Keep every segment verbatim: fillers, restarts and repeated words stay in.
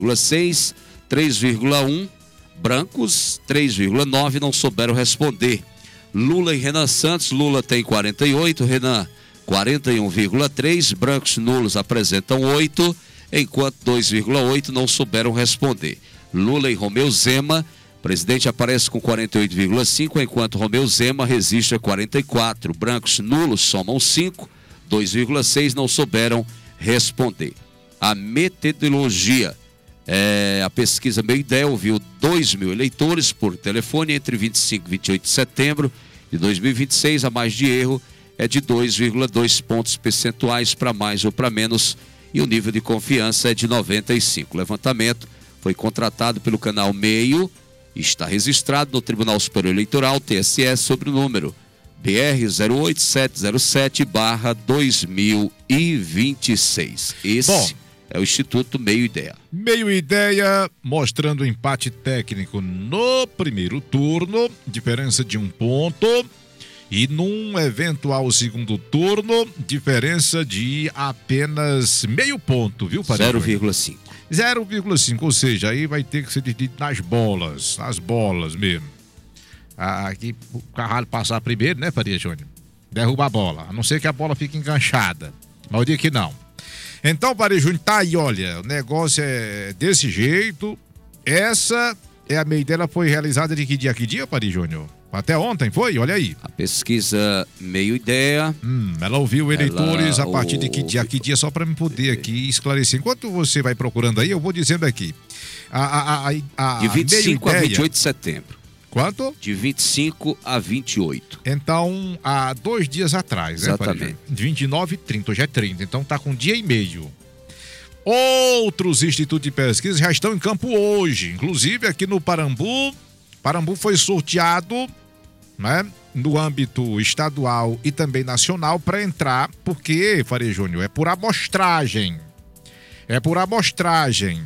vírgula seis, três vírgula um, brancos três vírgula nove não souberam responder. Lula e Renan Santos, Lula tem quarenta e oito, Renan quarenta e um vírgula três, brancos nulos apresentam oito, enquanto dois vírgula oito não souberam responder. Lula e Romeu Zema, presidente aparece com quarenta e oito vírgula cinco, enquanto Romeu Zema registra quarenta e quatro, brancos nulos somam cinco, dois vírgula seis não souberam responder. A metodologia, é, a pesquisa Meio Ideia ouviu dois mil eleitores por telefone entre vinte e cinco e vinte e oito de setembro de dois mil e vinte e seis. A margem de erro é de dois vírgula dois pontos percentuais para mais ou para menos e o nível de confiança é de noventa e cinco. O levantamento foi contratado pelo canal Meio e está registrado no Tribunal Superior Eleitoral, T S E, sobre o número B R zero oito sete zero sete barra dois mil e vinte e seis. Esse Bom, é o Instituto Meio Ideia. Meio Ideia mostrando empate técnico no primeiro turno, diferença de um ponto. E num eventual segundo turno, diferença de apenas meio ponto, viu, Padre? zero vírgula cinco. zero vírgula cinco, ou seja, aí vai ter que ser dividido nas bolas, nas bolas mesmo. Aqui o Carvalho passar primeiro, né, Faria Júnior? Derruba a bola, a não ser que a bola fique enganchada. Mas eu digo que não. Então, Faria Júnior, tá aí, olha, o negócio é desse jeito. Essa é a meia dela, foi realizada de que dia, que dia, Faria Júnior? Até ontem, foi? Olha aí. A pesquisa Meio Ideia. Hum, ela ouviu eleitores ela, a partir de que dia, que dia, só para me poder aqui esclarecer. Enquanto você vai procurando aí, eu vou dizendo aqui. A, a, a, a, de vinte e cinco a vinte e oito de setembro. Quanto? De vinte e cinco a vinte e oito. Então, há dois dias atrás, né? Exatamente. De vinte e nove e trinta, hoje é trinta. Então, tá com um dia e meio. Outros institutos de pesquisa já estão em campo hoje. Inclusive, aqui no Parambu. Parambu foi sorteado, né, no âmbito estadual e também nacional para entrar, porque, Faria Júnior, é por amostragem. É por amostragem.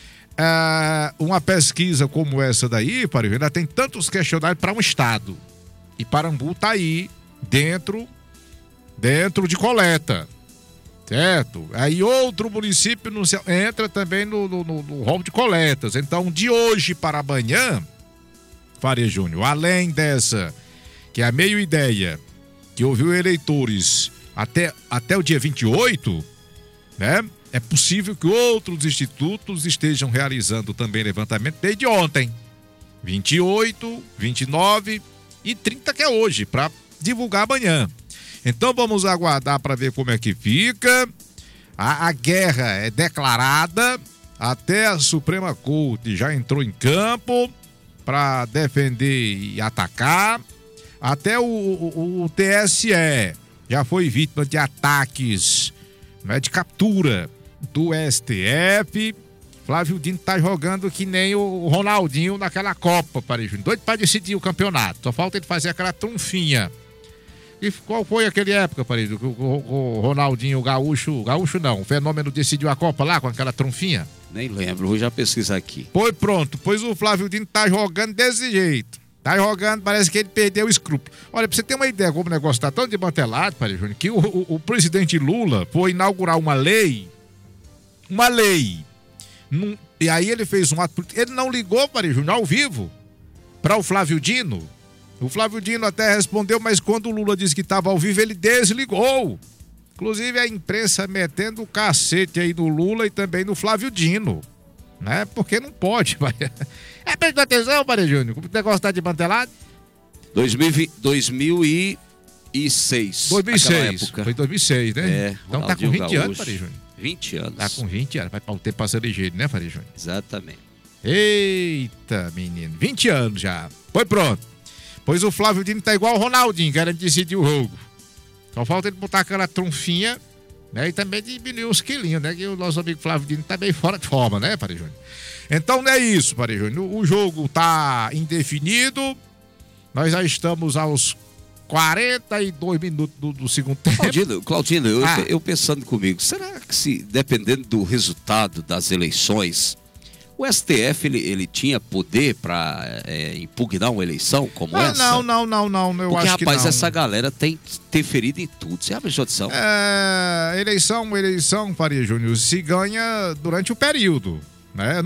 É, uma pesquisa como essa daí, Faria Júnior, ainda tem tantos questionários para um estado. E Parambu tá aí, dentro, dentro de coleta. Certo? Aí outro município no, entra também no, no, no, no rol de coletas. Então, de hoje para amanhã, Faria Júnior, além dessa, que é a Meio Ideia, que ouviu eleitores até, até o dia vinte e oito, né? É possível que outros institutos estejam realizando também levantamento desde ontem. vinte e oito, vinte e nove e trinta, que é hoje, para divulgar amanhã. Então vamos aguardar para ver como é que fica. A, a guerra é declarada, até a Suprema Corte já entrou em campo para defender e atacar. Até o, o, o T S E já foi vítima de ataques, né, de captura do S T F. Flávio Dino tá jogando que nem o Ronaldinho naquela Copa, Faria Júnior. Doido para decidir o campeonato. Só falta ele fazer aquela trunfinha. E qual foi aquele época, Faria Júnior, que o, o, o Ronaldinho, o Gaúcho, Gaúcho não, o Fenômeno decidiu a Copa lá com aquela trunfinha? Nem lembro, vou já pesquisar aqui. Pois pronto, pois o Flávio Dino tá jogando desse jeito. Tá jogando, parece que ele perdeu o escrúpulo. Olha, pra você ter uma ideia como o negócio tá tão desmantelado, Faria Júnior, que o, o, o presidente Lula foi inaugurar uma lei, uma lei, num, e aí ele fez um ato, ele não ligou, Faria Júnior, ao vivo, para o Flávio Dino. O Flávio Dino até respondeu, mas quando o Lula disse que estava ao vivo, ele desligou. Inclusive a imprensa metendo o cacete aí no Lula e também no Flávio Dino, né? Porque não pode, Maria. É, presta atenção, Maria Júnior, como o negócio tá desmantelado. dois mil e seis. dois mil e seis, época. Foi dois mil e seis, né? É, então tá com vinte Gaúcho. anos, Faria Júnior. vinte anos. Tá com vinte anos, vai para o tempo passar ligeiro, né, Faria Júnior? Exatamente. Eita, menino, vinte anos já. Foi pronto. Pois o Flávio Dino tá igual o Ronaldinho, querendo decidir o jogo. Só falta ele botar aquela trunfinha, né? E também diminuir uns quilinhos, né? Que o nosso amigo Flávio Dino tá bem fora de forma, né, Faria Júnior? Então não é isso, Faria Júnior. O jogo tá indefinido. Nós já estamos aos quarenta e dois minutos do, do segundo tempo. Claudino, Claudino eu, ah. eu pensando comigo, será que se, dependendo do resultado das eleições, o S T F ele, ele tinha poder para é, impugnar uma eleição como ah, essa? Não, não, não, não. Eu Porque, acho rapaz, que não. essa galera tem interferido em tudo. Você abre a audição. É, eleição, eleição, Faria Júnior, se ganha durante o período. né?